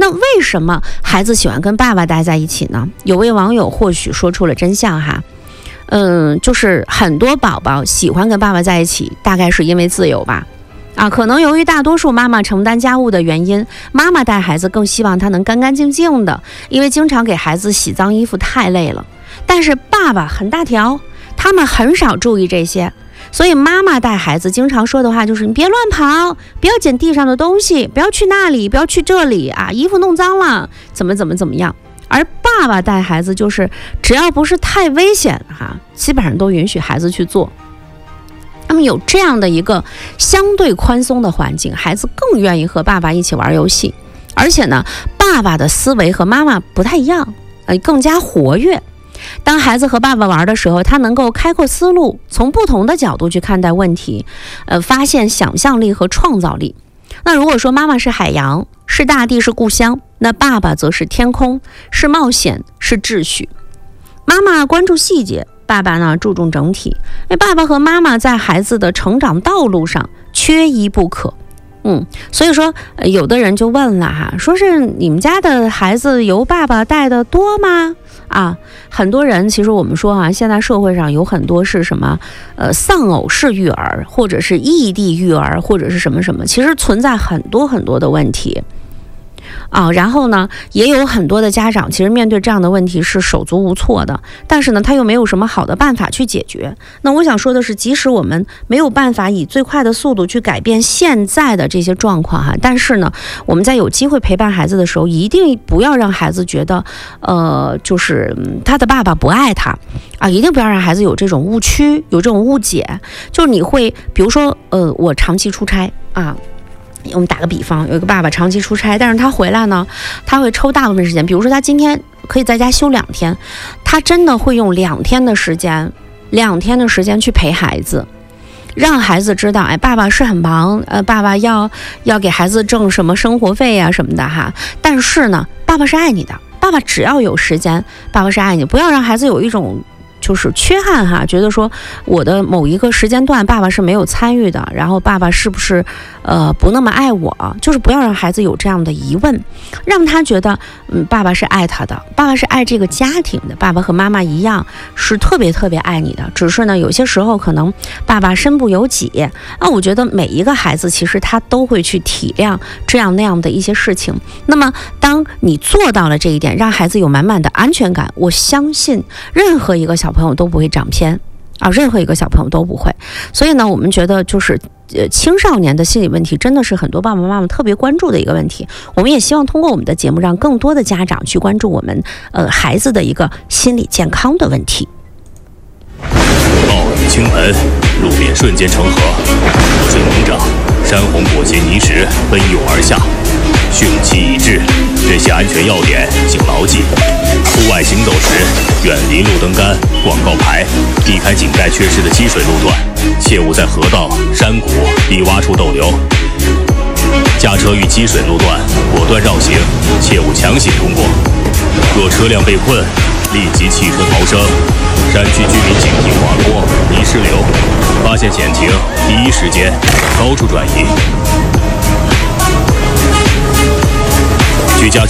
那为什么孩子喜欢跟爸爸待在一起呢？有位网友或许说出了真相哈。就是很多宝宝喜欢跟爸爸在一起，大概是因为自由吧。可能由于大多数妈妈承担家务的原因，妈妈带孩子更希望他能干干净净的，因为经常给孩子洗脏衣服太累了。但是爸爸很大条，他们很少注意这些，所以妈妈带孩子经常说的话就是：你别乱跑，不要捡地上的东西，不要去那里，不要去这里啊，衣服弄脏了，怎么样。而爸爸带孩子就是只要不是太危险基本上都允许孩子去做。那么有这样的一个相对宽松的环境，孩子更愿意和爸爸一起玩游戏，而且呢，爸爸的思维和妈妈不太一样，更加活跃。当孩子和爸爸玩的时候，他能够开阔思路，从不同的角度去看待问题，发现想象力和创造力。那如果说妈妈是海洋，是大地，是故乡，那爸爸则是天空，是冒险，是秩序。妈妈关注细节，爸爸呢注重整体。爸爸和妈妈在孩子的成长道路上缺一不可。所以说有的人就问了说是你们家的孩子由爸爸带的多吗？很多人其实我们说现在社会上有很多是什么丧偶式育儿，或者是异地育儿，或者是什么什么，其实存在很多的问题。然后呢，也有很多的家长其实面对这样的问题是手足无措的，但是呢，他又没有什么好的办法去解决。那我想说的是，即使我们没有办法以最快的速度去改变现在的这些状况但是呢，我们在有机会陪伴孩子的时候，一定不要让孩子觉得就是他的爸爸不爱他一定不要让孩子有这种误区，有这种误解。就是你会比如说我长期出差我们打个比方，有一个爸爸长期出差，但是他回来呢，他会抽大部分时间，比如说他今天可以在家休2天，他真的会用2天的时间去陪孩子，让孩子知道爸爸是很忙，爸爸要给孩子挣什么生活费什么的但是呢，爸爸是爱你的，爸爸只要有时间，爸爸是爱你，不要让孩子有一种就是缺憾觉得说我的某一个时间段爸爸是没有参与的，然后爸爸是不是不那么爱我，就是不要让孩子有这样的疑问，让他觉得爸爸是爱他的，爸爸是爱这个家庭的，爸爸和妈妈一样是特别爱你的，只是呢有些时候可能爸爸身不由己我觉得每一个孩子其实他都会去体谅这样那样的一些事情。那么当你做到了这一点，让孩子有满满的安全感，我相信任何一个小朋友都不会长偏任何一个小朋友都不会。所以呢，我们觉得就是青少年的心理问题真的是很多爸爸妈妈特别关注的一个问题。我们也希望通过我们的节目，让更多的家长去关注我们孩子的一个心理健康的问题。 暴雨倾盆，路面瞬间成河，河水猛涨，山洪裹挟泥石奔涌而下，汛期已至，这些安全要点请牢记。户外行走时，远离路灯杆、广告牌，避开井盖缺失的积水路段，切勿在河道、山谷、低洼处逗留。驾车遇积水路段，果断绕行，切勿强行通过。若车辆被困，立即弃车逃生。山区居民警惕滑坡、泥石流，发现险情第一时间高处转移。居家